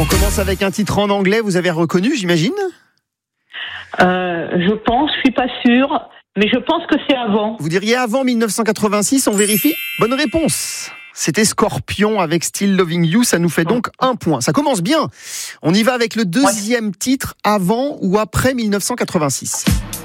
On commence avec un titre en anglais, vous avez reconnu, j'imagine ? Je pense, je suis pas sûre, mais je pense que c'est avant. Vous diriez avant 1986, on vérifie ? Bonne réponse. C'était Scorpion avec Still Loving You, ça nous fait donc 1 point. Ça commence bien. On y va avec le deuxième titre, avant ou après 1986.